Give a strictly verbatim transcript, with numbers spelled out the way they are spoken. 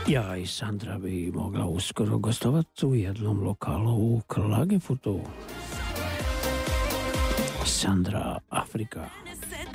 Ja i Sandra bi mogla uskoro gostovati u jednom lokalu u Klagenfurtu. Sandra Afrika.